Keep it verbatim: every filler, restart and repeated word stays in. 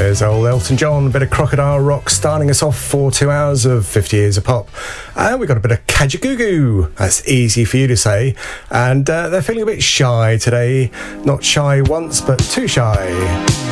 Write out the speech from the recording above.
There's old Elton John, a bit of Crocodile Rock starting us off for two hours of fifty years of pop. And we've got a bit of Kajagoogoo. That's easy for you to say. And uh, they're feeling a bit shy today. Not shy once, but too shy.